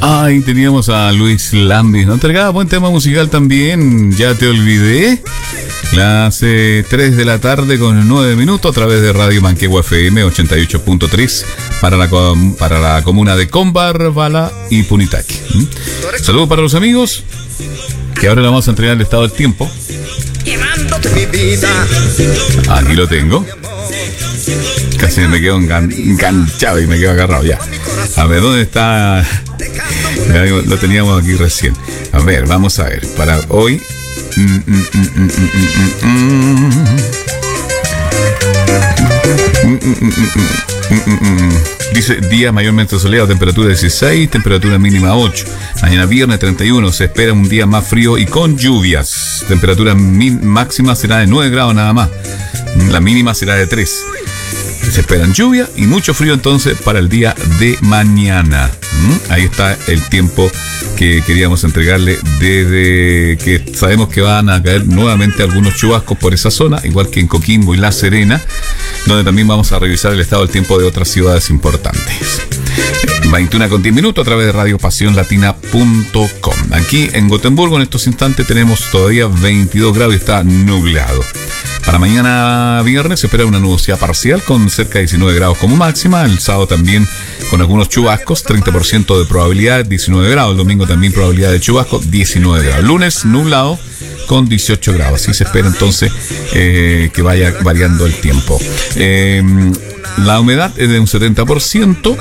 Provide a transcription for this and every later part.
Ay, teníamos a Luis Lambis, ¿no? Entregaba buen tema musical también, Ya te olvidé. Las 3 de la tarde con 9 minutos a través de Radio Manquehue FM 88.3 para la comuna de Combar, Bala y Punitaqui. Saludos para los amigos, que ahora le vamos a entregar el estado del tiempo. Aquí lo tengo. Casi me quedo enganchado y me quedo agarrado ya. A ver, ¿dónde está? Lo teníamos aquí recién. A ver, vamos a ver. Para hoy. Dice día mayormente soleado, temperatura 16, temperatura mínima 8. Mañana viernes 31 se espera un día más frío y con lluvias. Temperatura máxima será de 9 grados nada más. La mínima será de 3. Se esperan lluvia y mucho frío entonces para el día de mañana. Ahí está el tiempo que queríamos entregarle desde que sabemos que van a caer nuevamente algunos chubascos por esa zona, igual que en Coquimbo y La Serena, donde también vamos a revisar el estado del tiempo de otras ciudades importantes. 21:10 a través de radiopasionlatina.com. Aquí en Gotemburgo en estos instantes tenemos todavía 22 grados y está nublado. Para mañana viernes se espera una nubosidad parcial con cerca de 19 grados como máxima. El sábado también con algunos chubascos, 30% de probabilidad, 19 grados. El domingo también probabilidad de chubasco, 19 grados. Lunes nublado con 18 grados. Así se espera entonces que vaya variando el tiempo. La humedad es de un 70%.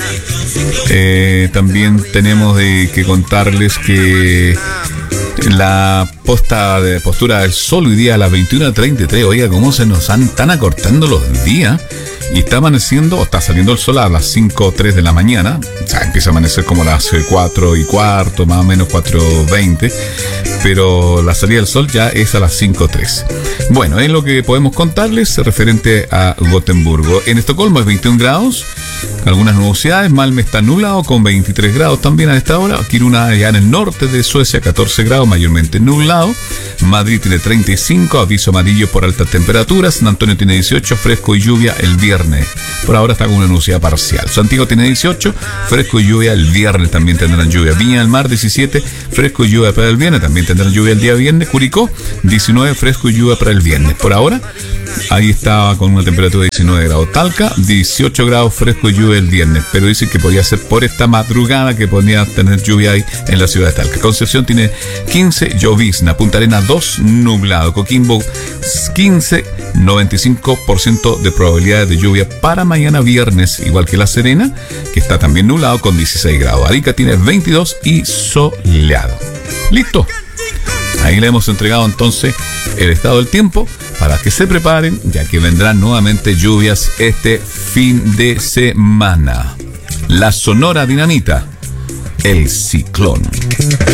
También tenemos que contarles que la postura del sol hoy día a las 21:33. Oiga, cómo se nos están acortando los días. Y está amaneciendo, o está saliendo el sol a las 5:03 de la mañana. O sea, empieza a amanecer como a las 4:15, más o menos 4:20. Pero la salida del sol ya es a las 5:03. Bueno, es lo que podemos contarles referente a Gotemburgo. En Estocolmo es 21 grados. Algunas nubosidades. Malmö está nublado con 23 grados también a esta hora. Kiruna, allá en el norte de Suecia, 14 grados, mayormente nublado. Madrid tiene 35, aviso amarillo por altas temperaturas. San Antonio tiene 18, fresco y lluvia el viernes. Por ahora está con una nubosidad parcial. Santiago tiene 18, fresco y lluvia el viernes, también tendrán lluvia. Viña del Mar 17, fresco y lluvia para el viernes, también tendrán lluvia el día viernes. Curicó 19, fresco y lluvia para el viernes. Por ahora, ahí estaba con una temperatura de 19 grados. Talca, 18 grados, fresco y lluvia el viernes. Pero dicen que podría ser por esta madrugada que podría tener lluvia ahí en la ciudad de Talca. Concepción tiene 15, llovizna. Punta Arenas 2, nublado. Coquimbo 15, 95% de probabilidades de lluvia para mañana viernes, igual que La Serena, que está también nublado con 16 grados. Arica tiene 22 y soleado. Listo. Ahí le hemos entregado entonces el estado del tiempo para que se preparen, ya que vendrán nuevamente lluvias este fin de semana. La Sonora Dinamita, el ciclón.